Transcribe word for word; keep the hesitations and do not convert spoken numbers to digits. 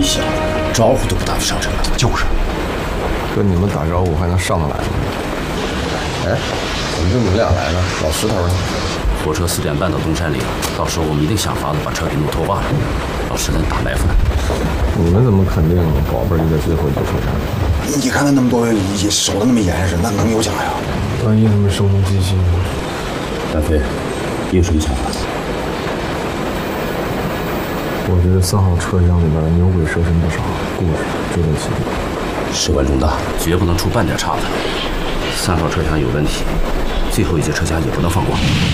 小子，招呼都不打就上车了。 就是，跟你们打招呼还能上得来吗？哎，怎么就你们俩来了？老石头呢？ 火车四点半到东山里了，到时候我们一定想法子把车给弄脱坝了。老石在打埋伏呢。 你们怎么肯定宝贝儿就在最后一个车站？ 你看他那么多人，也守得那么严实，那能有假呀？ 万一他们声东击西呢？ 大飞，你有什么想法？ 我觉得三号车厢里边牛鬼蛇神不少，故事就在其中。 事关重大，绝不能出半点岔子。三号车厢有问题，最后一节车厢也不能放过。